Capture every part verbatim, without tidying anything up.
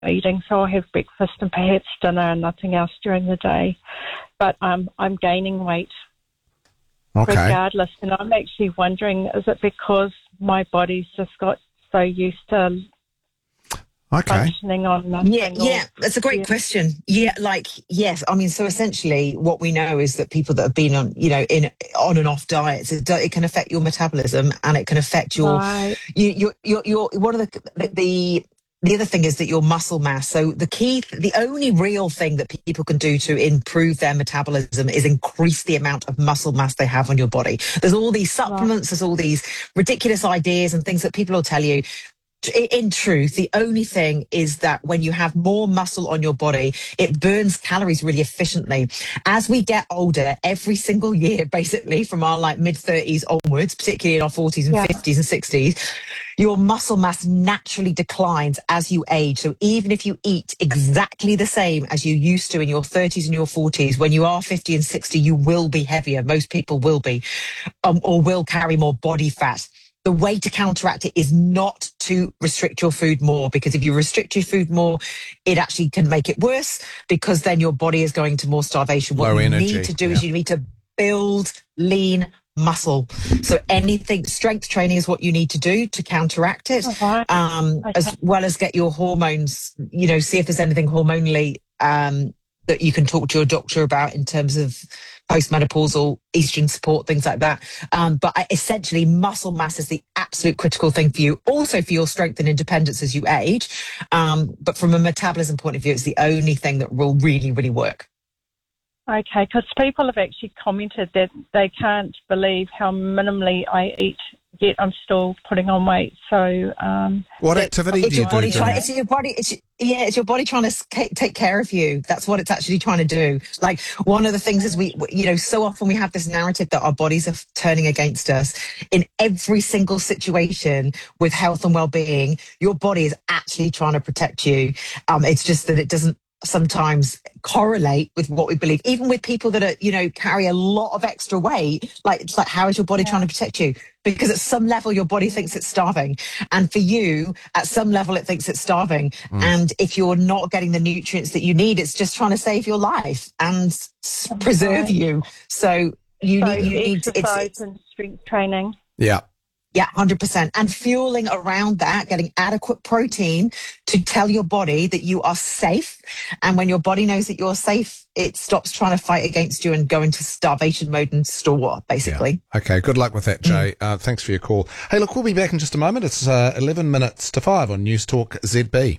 eating, so I have breakfast and perhaps dinner and nothing else during the day. But um, I'm gaining weight okay. regardless, and I'm actually wondering, is it because my body's just got so used to okay. functioning on nothing? Yeah, or, yeah, that's a great yeah. question. Yeah, like, yes. I mean, so essentially what we know is that people that have been on, you know, in on and off diets, it, do- it can affect your metabolism and it can affect your, Right. you, your, your, your, one of the, the, the other thing is that your muscle mass. So the key, the only real thing that people can do to improve their metabolism is increase the amount of muscle mass they have on your body. There's all these supplements, there's all these ridiculous ideas and things that people will tell you. In truth, the only thing is that when you have more muscle on your body, it burns calories really efficiently. As we get older, every single year, basically from our like mid thirties onwards, particularly in our forties and Yeah. fifties and sixties, your muscle mass naturally declines as you age. So even if you eat exactly the same as you used to in your thirties and your forties, when you are fifty and sixty, you will be heavier. Most people will be, um, or will carry more body fat. The way to counteract it is not to restrict your food more, because if you restrict your food more, it actually can make it worse, because then your body is going to more starvation. What Low you energy, need to do yeah. is you need to build lean muscle. So anything, strength training is what you need to do to counteract it, Right. um, Okay. as well as get your hormones, you know, see if there's anything hormonally um, that you can talk to your doctor about in terms of postmenopausal estrogen support, things like that. Um, but I, essentially, muscle mass is the absolute critical thing for you, also for your strength and independence as you age. Um, but from a metabolism point of view, it's the only thing that will really, really work. Okay, because people have actually commented that they can't believe how minimally I eat, yet I'm still putting on weight. So, um, What that- activity It's do you your do? body Jen? trying. It's your body. It's yeah. It's your body trying to ca- take care of you. That's what it's actually trying to do. Like, one of the things is we, you know, so often we have this narrative that our bodies are turning against us. In every single situation with health and well-being, your body is actually trying to protect you. Um, it's just that it doesn't sometimes correlate with what we believe. Even with people that are, you know, carry a lot of extra weight, like it's like, how is your body Yeah. trying to protect you? Because at some level your body thinks it's starving, and for you at some level it thinks it's starving. Mm. And if you're not getting the nutrients that you need, it's just trying to save your life and s- preserve Right. you. So you so need you need to, it's, exercise it's and strength training. Yeah. yeah, one hundred percent. And fueling around that, getting adequate protein to tell your body that you are safe. And when your body knows that you're safe, it stops trying to fight against you and go into starvation mode and store, basically. Yeah. Okay, good luck with that, Jay. Uh, thanks for your call. Hey, look, we'll be back in just a moment. It's uh, eleven minutes to five on News Talk Z B.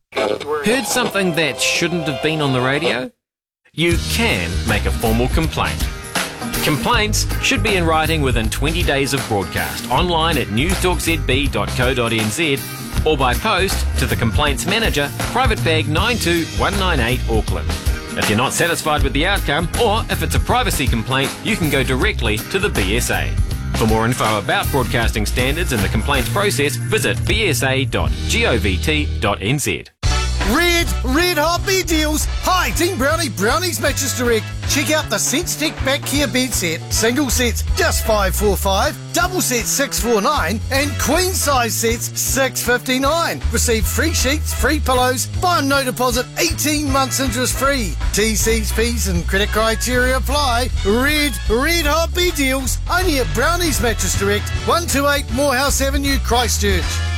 Heard something that shouldn't have been on the radio? You can make a formal complaint. Complaints should be in writing within twenty days of broadcast, online at news talk z b dot co dot n z, or by post to the Complaints Manager, Private Bag nine two one nine eight, Auckland. If you're not satisfied with the outcome, or if it's a privacy complaint, you can go directly to the B S A. For more info about broadcasting standards and the complaints process, visit b s a dot govt dot n z. Red, red hot bed deals. Hi, Team Brownie, Brownie's Mattress Direct. Check out the SenseTech Back Care bed set. Single sets just five forty-five, double sets six forty-nine, and queen size sets six fifty-nine. Receive free sheets, free pillows, buy on no deposit, eighteen months interest free. T Cs, Ps and credit criteria apply. Red, red hot bed deals. Only at Brownie's Mattress Direct, one two eight Morehouse Avenue, Christchurch.